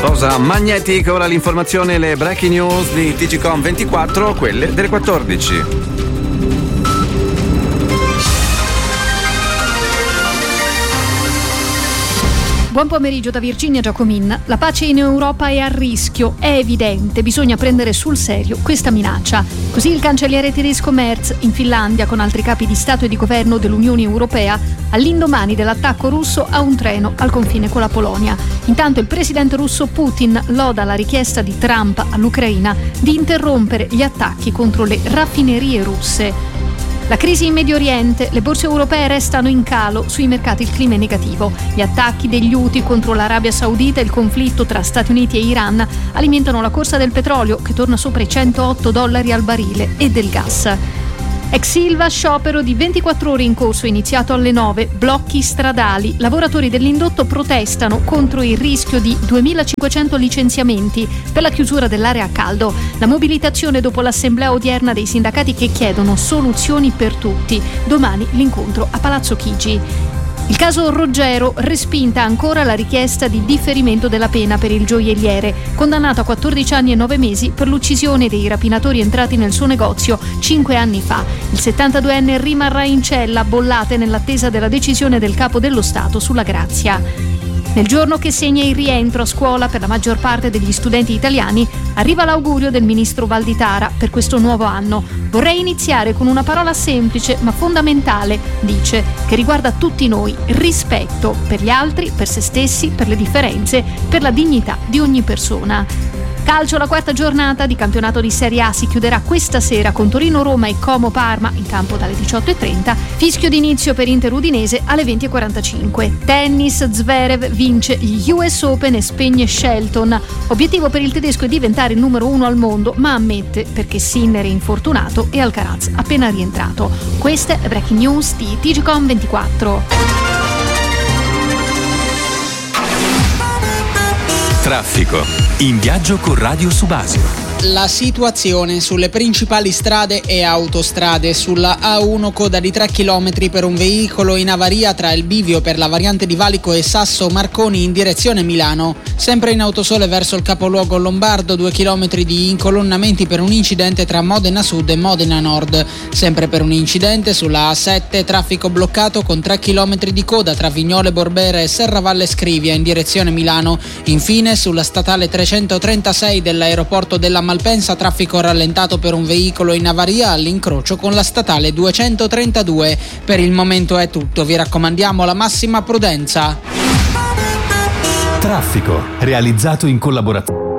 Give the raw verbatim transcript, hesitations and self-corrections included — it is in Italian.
Rosa Magnetic, ora l'informazione, le breaking news di T G Com ventiquattro, quelle delle quattordici. Buon pomeriggio da Virginia Giacomin. La pace in Europa è a rischio, è evidente, bisogna prendere sul serio questa minaccia. Così il cancelliere tedesco Merz in Finlandia con altri capi di Stato e di governo dell'Unione Europea all'indomani dell'attacco russo a un treno al confine con la Polonia. Intanto il presidente russo Putin loda la richiesta di Trump all'Ucraina di interrompere gli attacchi contro le raffinerie russe. La crisi in Medio Oriente, le borse europee restano in calo, sui mercati il clima è negativo. Gli attacchi degli Houthi contro l'Arabia Saudita e il conflitto tra Stati Uniti e Iran alimentano la corsa del petrolio che torna sopra i centootto dollari al barile e del gas. Ex Ilva, sciopero di ventiquattro ore in corso iniziato alle nove, blocchi stradali. Lavoratori dell'indotto protestano contro il rischio di duemilacinquecento licenziamenti per la chiusura dell'area a caldo. La mobilitazione dopo l'assemblea odierna dei sindacati che chiedono soluzioni per tutti. Domani l'incontro a Palazzo Chigi. Il caso Roggero, respinta ancora la richiesta di differimento della pena per il gioielliere, condannato a quattordici anni e nove mesi per l'uccisione dei rapinatori entrati nel suo negozio cinque anni fa. Il settantaduenne rimarrà in cella, bollate nell'attesa della decisione del capo dello Stato sulla grazia. Nel giorno che segna il rientro a scuola per la maggior parte degli studenti italiani, arriva l'augurio del ministro Valditara per questo nuovo anno. Vorrei iniziare con una parola semplice ma fondamentale, dice, che riguarda tutti noi: rispetto per gli altri, per se stessi, per le differenze, per la dignità di ogni persona. Calcio, la quarta giornata di campionato di Serie A si chiuderà questa sera con Torino-Roma e Como-Parma in campo dalle diciotto e trenta, fischio d'inizio per Inter-Udinese alle venti e quarantacinque. Tennis, Zverev vince gli U S Open e spegne Shelton. Obiettivo per il tedesco è diventare il numero uno al mondo, ma ammette perché Sinner è infortunato e Alcaraz appena rientrato. Queste le breaking news di T G Com ventiquattro. Traffico. In viaggio con Radio Subasio. La situazione sulle principali strade e autostrade: sulla A uno coda di tre chilometri per un veicolo in avaria tra il bivio per la variante di Valico e Sasso Marconi in direzione Milano. Sempre in autosole verso il capoluogo lombardo, due chilometri di incolonnamenti per un incidente tra Modena Sud e Modena Nord. Sempre per un incidente sulla A sette, traffico bloccato con tre chilometri di coda tra Vignole Borbera e Serravalle Scrivia in direzione Milano. Infine sulla statale trecentotrentasei dell'aeroporto della Malpensa, traffico rallentato per un veicolo in avaria all'incrocio con la statale duecentotrentadue. Per il momento è tutto, vi raccomandiamo la massima prudenza. Traffico, realizzato in collaborazione